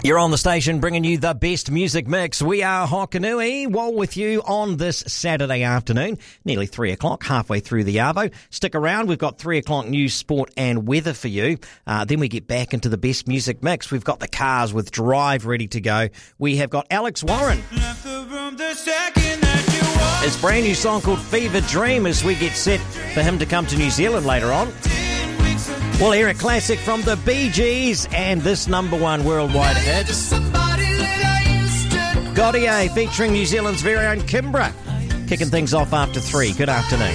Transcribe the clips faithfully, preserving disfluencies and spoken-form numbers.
You're on the station bringing you the best music mix. We are Hokanui, well with you on this Saturday afternoon, nearly three o'clock, halfway through the Arvo. Stick around, we've got three o'clock news, sport and weather for you. Uh, then we get back into the best music mix. We've got the cars with Drive ready to go. We have got Alex Warren. His brand new song called Fever Dream as we get set for him to come to New Zealand later on. We'll hear a classic from the Bee Gees and this number one worldwide hit. Gaudier featuring New Zealand's very own Kimbra. Kicking things off after three. Good afternoon.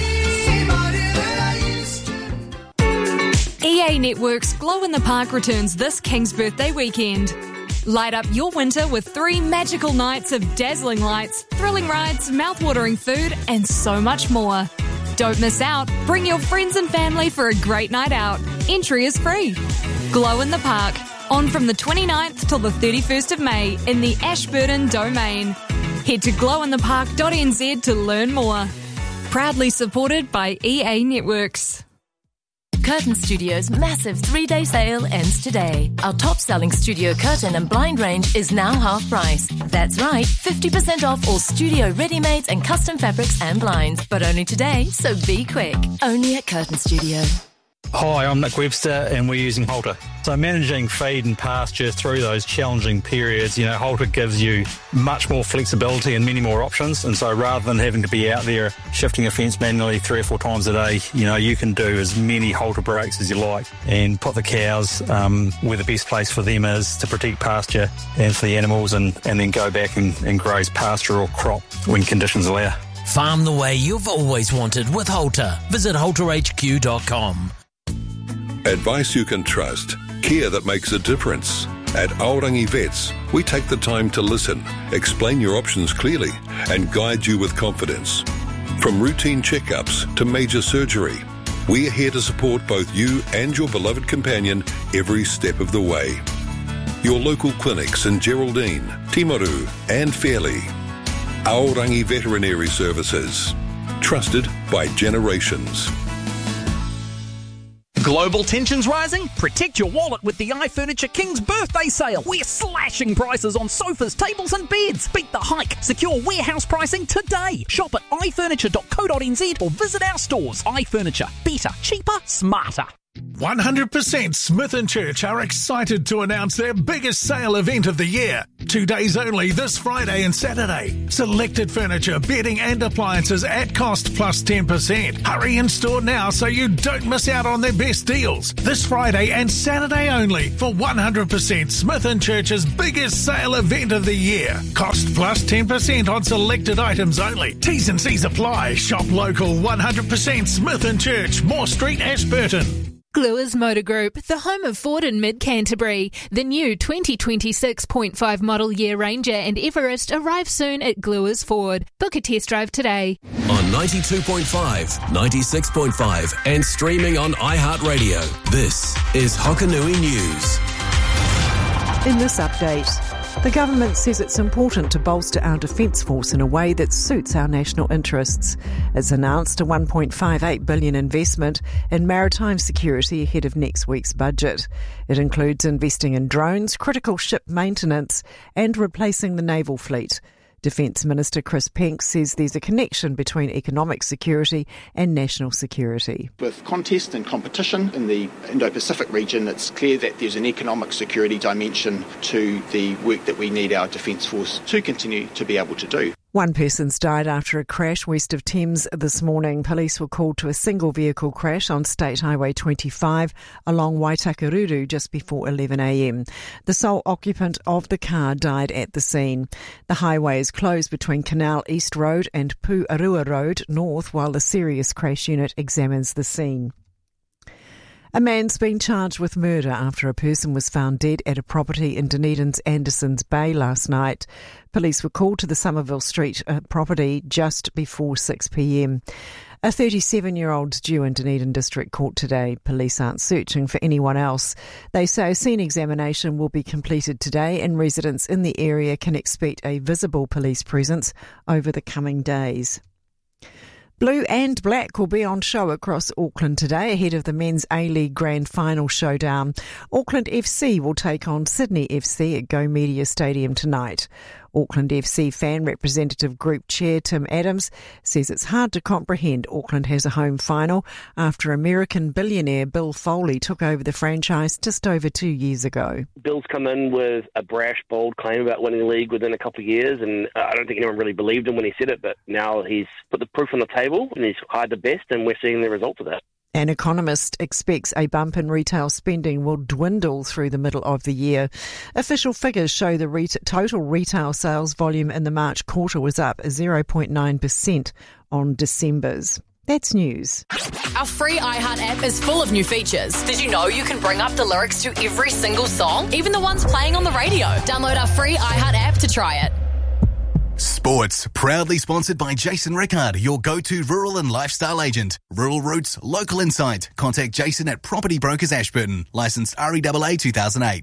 E A Networks Glow in the Park returns this King's Birthday weekend. Light up your winter with three magical nights of dazzling lights, thrilling rides, mouth-watering food, and so much more. Don't miss out. Bring your friends and family for a great night out. Entry is free. Glow in the Park, on from the twenty-ninth till the thirty-first of May in the Ashburton Domain. Head to glow in the park dot n z to learn more. Proudly supported by E A Networks. Curtain Studio's massive three-day sale ends today. Our top-selling studio curtain and blind range is now half price. That's right, fifty percent off all studio ready-mades and custom fabrics and blinds. But only today, so be quick. Only at Curtain Studio. Hi, I'm Nick Webster and we're using Halter. So managing feed and pasture through those challenging periods, you know, Halter gives you much more flexibility and many more options. And so rather than having to be out there shifting a fence manually three or four times a day, you know, you can do as many Halter breaks as you like and put the cows um, where the best place for them is to protect pasture and for the animals and, and then go back and, and graze pasture or crop when conditions allow. Farm the way you've always wanted with Halter. Visit halter h q dot com. Advice you can trust. Care that makes a difference. At Aorangi Vets, we take the time to listen, explain your options clearly, and guide you with confidence. From routine checkups to major surgery, we're here to support both you and your beloved companion every step of the way. Your local clinics in Geraldine, Timaru, and Fairley. Aorangi Veterinary Services. Trusted by generations. Global tensions rising? Protect your wallet with the iFurniture King's Birthday Sale. We're slashing prices on sofas, tables and beds. Beat the hike. Secure warehouse pricing today. Shop at i furniture dot co dot n z or visit our stores. iFurniture. Better, cheaper, smarter. one hundred percent Smith and Church are excited to announce their biggest sale event of the year. Two days only this Friday and Saturday. Selected furniture, bedding and appliances at cost plus ten percent. Hurry in store now so you don't miss out on their best deals. This Friday and Saturday only for one hundred percent Smith and Church's biggest sale event of the year. Cost plus ten percent on selected items only. T's and C's apply. Shop local one hundred percent Smith and Church, Moore Street, Ashburton. Gluers Motor Group, the home of Ford in mid-Canterbury. The new twenty twenty-six point five model year Ranger and Everest arrive soon at Gluers Ford. Book a test drive today. On ninety-two point five, ninety-six point five and streaming on iHeartRadio. This is Hokanui News. In this update, the government says it's important to bolster our defence force in a way that suits our national interests. It's announced a one point five eight billion dollars investment in maritime security ahead of next week's budget. It includes investing in drones, critical ship maintenance and replacing the naval fleet. Defence Minister Chris Penk says there's a connection between economic security and national security. With contest and competition in the Indo-Pacific region, it's clear that there's an economic security dimension to the work that we need our Defence Force to continue to be able to do. One person's died after a crash west of Thames this morning. Police were called to a single vehicle crash on State Highway twenty-five along Waitakaruru just before eleven a m. The sole occupant of the car died at the scene. The highway is closed between Canal East Road and Pu'arua Road North while the serious crash unit examines the scene. A man's been charged with murder after a person was found dead at a property in Dunedin's Andersons Bay last night. Police were called to the Somerville Street uh, property just before six p m. A thirty-seven-year-old's due in Dunedin District Court today. Police aren't searching for anyone else. They say a scene examination will be completed today and residents in the area can expect a visible police presence over the coming days. Blue and Black will be on show across Auckland today ahead of the Men's A-League Grand Final showdown. Auckland F C will take on Sydney F C at Go Media Stadium tonight. Auckland F C fan representative group chair Tim Adams says it's hard to comprehend Auckland has a home final after American billionaire Bill Foley took over the franchise just over two years ago. Bill's come in with a brash, bold claim about winning the league within a couple of years, and I don't think anyone really believed him when he said it, but now he's put the proof on the table and he's hired the best, and we're seeing the results of that. An economist expects a bump in retail spending will dwindle through the middle of the year. Official figures show the re- total retail sales volume in the March quarter was up zero point nine percent on December's. That's news. Our free iHeart app is full of new features. Did you know you can bring up the lyrics to every single song, even the ones playing on the radio? Download our free iHeart app to try it. Sports, proudly sponsored by Jason Rickard, your go-to rural and lifestyle agent. Rural Roots, local insight. Contact Jason at Property Brokers Ashburton. Licensed R E A A two thousand eight.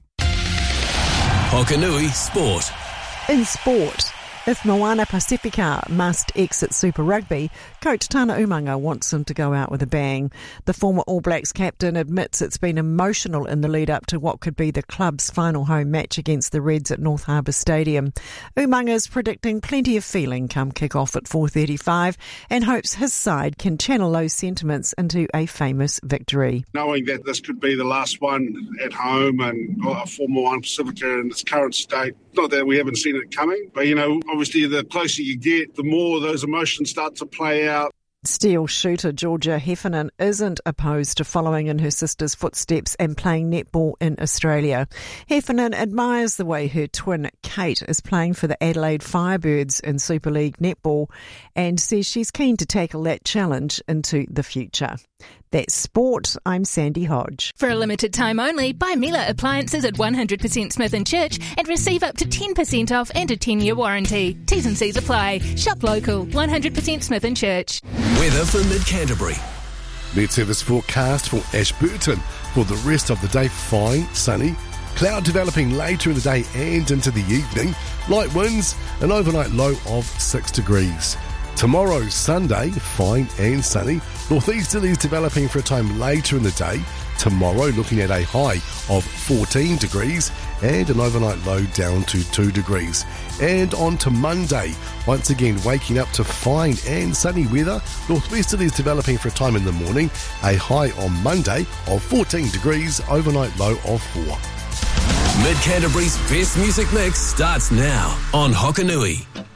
Hokanui Sport. In sport, if Moana Pacifica must exit Super Rugby, coach Tana Umanga wants them to go out with a bang. The former All Blacks captain admits it's been emotional in the lead up to what could be the club's final home match against the Reds at North Harbour Stadium. Umanga's predicting plenty of feeling come kick-off at four thirty-five and hopes his side can channel those sentiments into a famous victory. Knowing that this could be the last one at home and for Moana Pacifica in its current state, not that we haven't seen it coming, but, you know, obviously the closer you get, the more those emotions start to play out. Steel shooter Georgia Heffernan isn't opposed to following in her sister's footsteps and playing netball in Australia. Heffernan admires the way her twin Kate is playing for the Adelaide Firebirds in Super League netball and says she's keen to tackle that challenge into the future. That's sport. I'm Sandy Hodge. For a limited time only, buy Miele appliances at one hundred percent Smith and Church and receive up to ten percent off and a ten-year warranty. T's and C's apply. Shop local. one hundred percent Smith and Church. Weather for Mid-Canterbury. Met service forecast for Ashburton. For the rest of the day, fine, sunny. Cloud developing later in the day and into the evening. Light winds, an overnight low of six degrees. Tomorrow, Sunday, fine and sunny. Northeasterlies developing for a time later in the day. Tomorrow, looking at a high of fourteen degrees and an overnight low down to two degrees. And on to Monday, once again waking up to fine and sunny weather. Northwesterlies developing for a time in the morning. A high on Monday of fourteen degrees, overnight low of four. Mid-Canterbury's best music mix starts now on Hokanui.